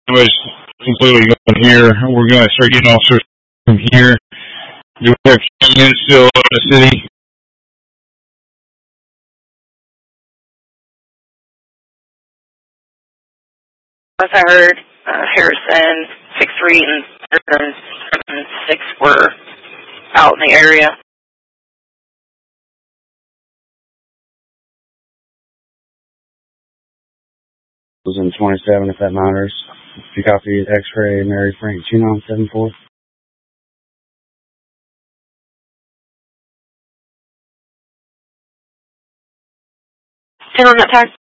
Anyways, completely going here. We're going to start getting officers from here. Do we have units still in the city? As I heard, Harrison, 6-3, and 6 were out in the area. Was in 27, if that matters. If you copy X-ray, Mary Frank, 2974. 10 on that tag.